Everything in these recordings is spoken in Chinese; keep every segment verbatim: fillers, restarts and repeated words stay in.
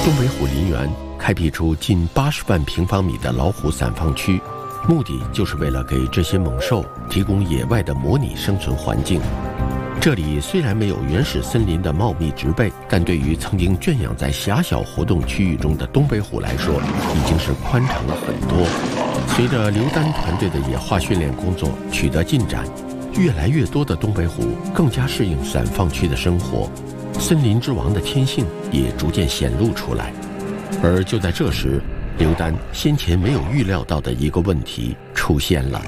东北虎林园开辟出近八十万平方米的老虎散放区，目的就是为了给这些猛兽提供野外的模拟生存环境。这里虽然没有原始森林的茂密植被，但对于曾经圈养在狭小活动区域中的东北虎来说，已经是宽敞了很多。随着刘丹团队的野化训练工作取得进展，越来越多的东北虎更加适应散放区的生活，森林之王的天性也逐渐显露出来。而就在这时，刘丹先前没有预料到的一个问题出现了。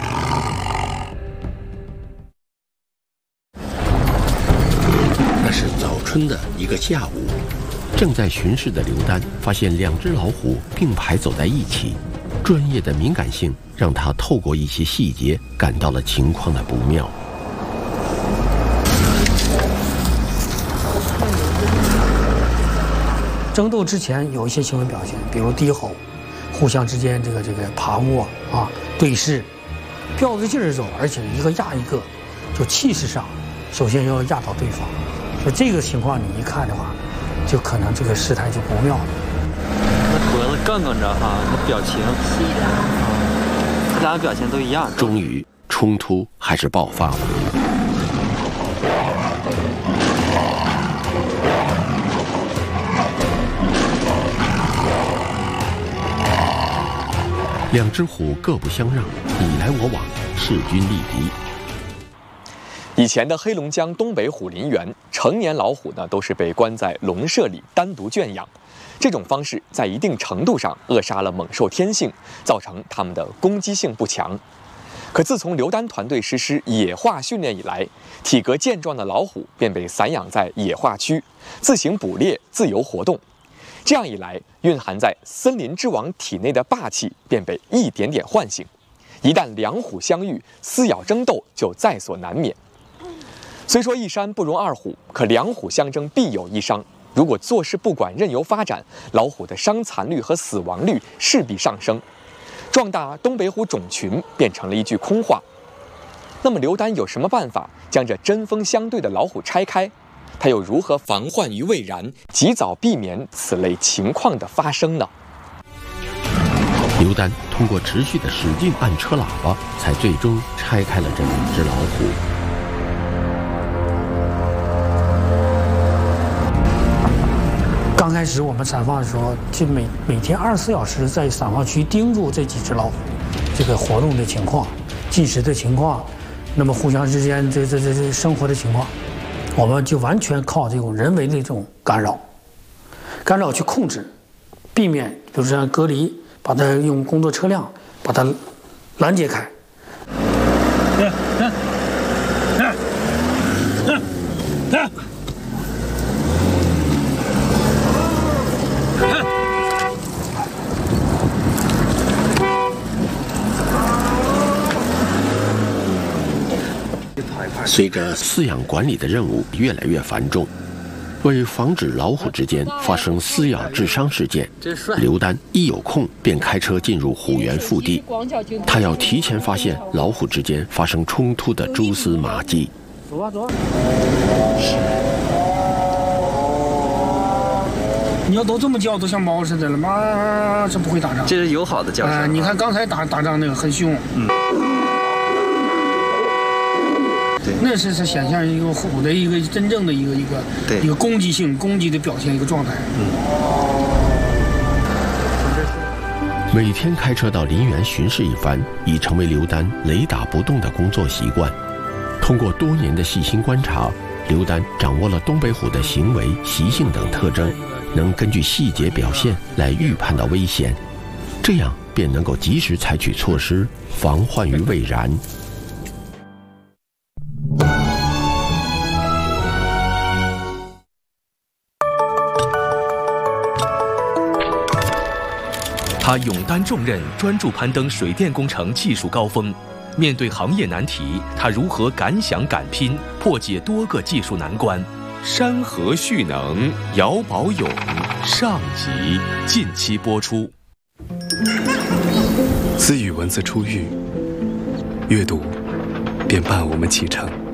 那是早春的一个下午，正在巡视的刘丹发现两只老虎并排走在一起，专业的敏感性让他透过一些细节感到了情况的不妙。 争斗之前有一些行为表现，比如低吼，互相之间这个这个爬卧啊对视，吊着劲儿走，而且一个压一个，就气势上，首先要压倒对方。所以这个情况你一看的话，就可能这个事态就不妙了。 那脖子杠杠着哈，那表情，嗯，他俩的表情都一样。 终于，冲突还是爆发了。两只虎各不相让，你来我往，势均力敌。 以前的黑龙江东北虎林园，成年老虎呢都是被关在笼舍里单独圈养，这种方式在一定程度上扼杀了猛兽天性，造成它们的攻击性不强。可自从刘丹团队实施野化训练以来，体格健壮的老虎便被散养在野化区，自行捕猎、自由活动。这样一来，蕴含在森林之王体内的霸气便被一点点唤醒。一旦两虎相遇，撕咬争斗就在所难免。虽说一山不容二虎，可两虎相争必有一伤。如果坐视不管，任由发展，老虎的伤残率和死亡率势必上升，壮大东北虎种群变成了一句空话。那么刘丹有什么办法将这针锋相对的老虎拆开？他又如何防患于未然，及早避免此类情况的发生呢？ 刘丹通过持续的使劲按车喇叭，才最终拆开了这两只老虎。 刚开始我们散放的时候，就每每天二十四小时在散放区盯住这几只老虎，这个活动的情况、进食的情况，那么互相之间这这这这生活的情况，我们就完全靠这种人为的这种干扰，干扰去控制，避免比如说隔离，把它用工作车辆把它拦截开。嗯嗯嗯嗯嗯随着饲养管理的任务越来越繁重，为防止老虎之间发生撕咬致伤事件，刘丹一有空便开车进入虎园腹地，他要提前发现老虎之间发生冲突的蛛丝马迹。 走啊走啊！你要都这么叫，都像猫似的了吗？这不会打仗。 这是友好的叫声、啊。 你看刚才打打仗那个很凶。嗯。那是是显现一个虎的一个真正的一个一个一个攻击性、攻击的表现一个状态。嗯。 每天开车到林园巡视一番，已成为刘丹雷打不动的工作习惯。通过多年的细心观察，刘丹掌握了东北虎的行为、习性等特征，能根据细节表现来预判到危险，这样便能够及时采取措施，防患于未然。 他勇担重任，专注攀登水电工程技术高峰。面对行业难题，他如何敢想敢拼，破解多个技术难关？山河蓄能，姚宝勇上集近期播出。 私语文字出狱，阅读便伴我们启程。